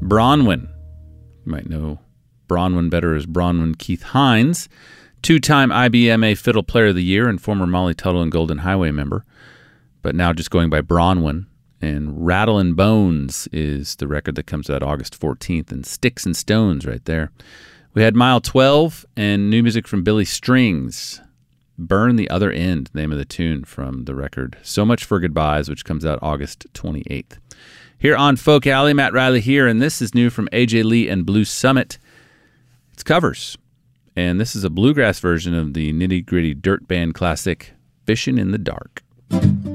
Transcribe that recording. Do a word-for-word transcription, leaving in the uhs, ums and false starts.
Bronwyn. You might know Bronwyn better as Bronwyn Keith Hines, two-time I B M A Fiddle Player of the Year and former Molly Tuttle and Golden Highway member, but now just going by Bronwyn. And Rattlin' Bones is the record that comes out August fourteenth, and Sticks and Stones right there. We had Mile twelve and new music from Billy Strings. Burn the Other End, name of the tune from the record So Much for Goodbyes, which comes out August twenty-eighth. Here on Folk Alley, Matt Riley here, and this is new from A J Lee and Blue Summit. It's covers, and this is a bluegrass version of the nitty-gritty dirt band classic, Fishin' in the Dark.